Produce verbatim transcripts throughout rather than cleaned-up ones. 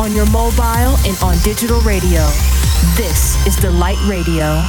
on your mobile and on digital radio. This is Delight Radio.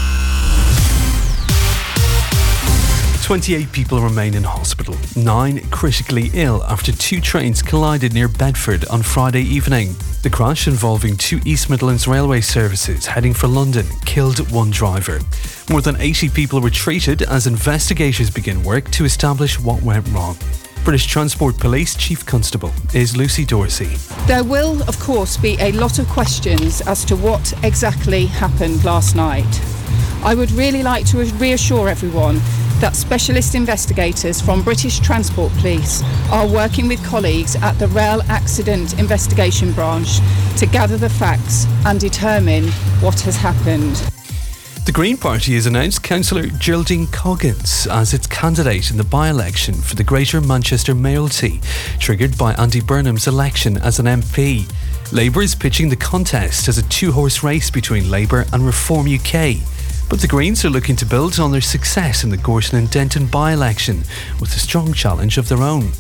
twenty-eight people remain in hospital, nine critically ill after two trains collided near Bedford on Friday evening. The crash, involving two East Midlands railway services heading for London, killed one driver. More than eighty people were treated as investigators begin work to establish what went wrong. British Transport Police Chief Constable is Lucy Dorsey. There will, of course, be a lot of questions as to what exactly happened last night. I would really like to reassure everyone that specialist investigators from British Transport Police are working with colleagues at the Rail Accident Investigation Branch to gather the facts and determine what has happened. The Green Party has announced Councillor Geraldine Coggins as its candidate in the by-election for the Greater Manchester mayoralty, triggered by Andy Burnham's election as an M P. Labour is pitching the contest as a two-horse race between Labour and Reform U K. But the Greens are looking to build on their success in the Gorton and Denton by-election with a strong challenge of their own.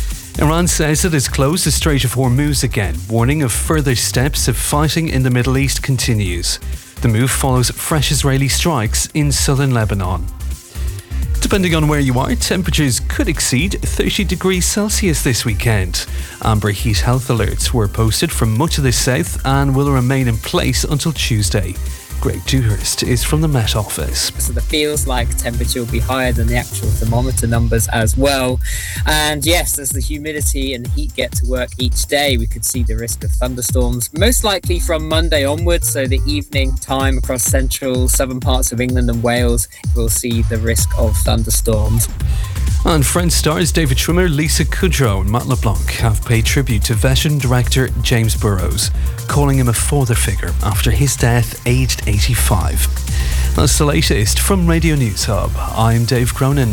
Iran says it has closed the Strait of Hormuz again, warning of further steps if fighting in the Middle East continues. The move follows fresh Israeli strikes in southern Lebanon. Depending on where you are, temperatures could exceed thirty degrees Celsius this weekend. Amber heat health alerts were posted from much of the south and will remain in place until Tuesday. Greg Dewhurst is from the Met Office. So it feels like temperature will be higher than the actual thermometer numbers as well. And yes, as the humidity and heat get to work each day, we could see the risk of thunderstorms, most likely from Monday onwards. So the evening time across central, southern parts of England and Wales, we'll see the risk of thunderstorms. And Friends stars David Schwimmer, Lisa Kudrow and Matt LeBlanc have paid tribute to veteran director James Burrows, calling him a father figure after his death aged eighty-five. That's the latest from Radio News Hub. I'm Dave Cronin.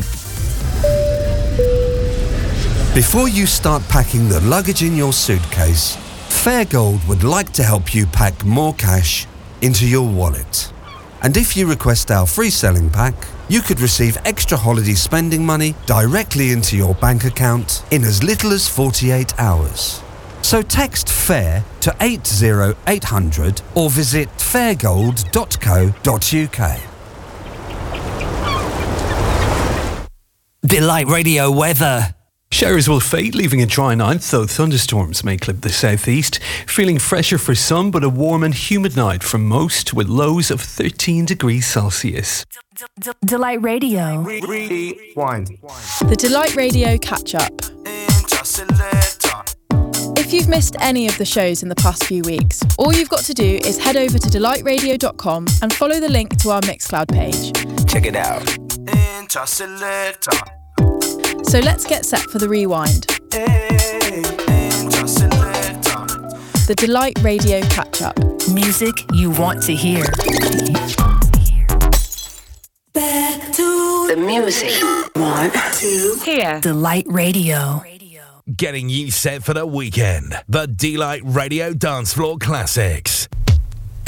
Before you start packing the luggage in your suitcase, Fairgold would like to help you pack more cash into your wallet. And if you request our free selling pack, you could receive extra holiday spending money directly into your bank account in as little as forty-eight hours. So text FAIR to eight zero eight hundred or visit fairgold dot co dot uk. Delight Radio weather. Showers will fade, leaving a dry night, though thunderstorms may clip the southeast. Feeling fresher for some, but a warm and humid night for most, with lows of thirteen degrees Celsius. Delight Radio. Rewind. The Delight Radio catch-up. If you've missed any of the shows in the past few weeks, all you've got to do is head over to delight radio dot com and follow the link to our Mixcloud page. Check it out. So let's get set for the rewind. The Delight Radio catch-up. Music you want to hear. Back to the music. Want to hear. Delight Radio. Getting you set for the weekend. The Delight Radio Dance Floor Classics.